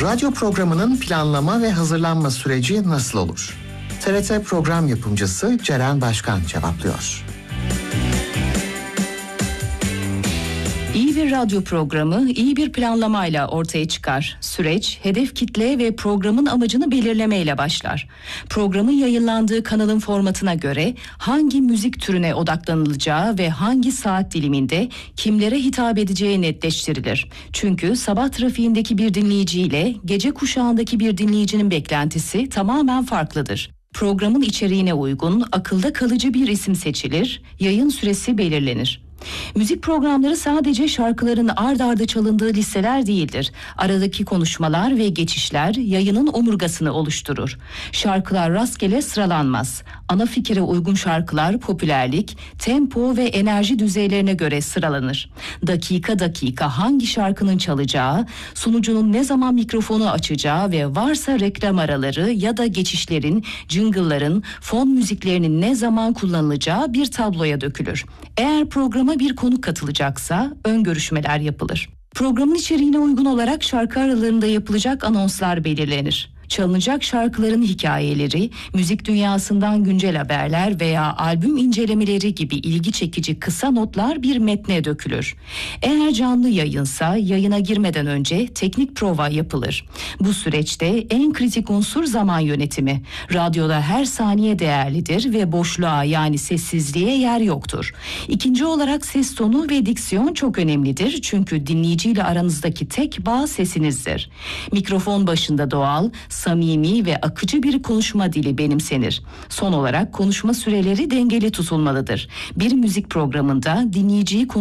Radyo programının planlama ve hazırlanma süreci nasıl olur? TRT program yapımcısı Ceren Başkan cevaplıyor. İyi bir radyo programı iyi bir planlamayla ortaya çıkar. Süreç, hedef kitle ve programın amacını belirlemeyle başlar. Programın yayınlandığı kanalın formatına göre hangi müzik türüne odaklanılacağı ve hangi saat diliminde kimlere hitap edeceği netleştirilir. Çünkü sabah trafiğindeki bir dinleyiciyle gece kuşağındaki bir dinleyicinin beklentisi tamamen farklıdır. Programın içeriğine uygun, akılda kalıcı bir isim seçilir, yayın süresi belirlenir. Müzik programları sadece şarkıların ard arda çalındığı listeler değildir. Aradaki konuşmalar ve geçişler yayının omurgasını oluşturur. Şarkılar rastgele sıralanmaz. Ana fikire uygun şarkılar popülerlik, tempo ve enerji düzeylerine göre sıralanır. Dakika dakika hangi şarkının çalacağı, sunucunun ne zaman mikrofonu açacağı ve varsa reklam araları ya da geçişlerin, jingle'ların, fon müziklerinin ne zaman kullanılacağı bir tabloya dökülür. Eğer programa bir konuk katılacaksa ön görüşmeler yapılır. Programın içeriğine uygun olarak şarkı aralarında yapılacak anonslar belirlenir. Çalınacak şarkıların hikayeleri, müzik dünyasından güncel haberler veya albüm incelemeleri gibi ilgi çekici kısa notlar bir metne dökülür. Eğer canlı yayınsa yayına girmeden önce teknik prova yapılır. Bu süreçte en kritik unsur zaman yönetimi. Radyoda her saniye değerlidir ve boşluğa yani sessizliğe yer yoktur. İkinci olarak ses tonu ve diksiyon çok önemlidir çünkü dinleyiciyle aranızdaki tek bağ sesinizdir. Mikrofon başında doğal, samimi ve akıcı bir konuşma dili benimsenir. Son olarak konuşma süreleri dengeli tutulmalıdır. Bir müzik programında dinleyiciyi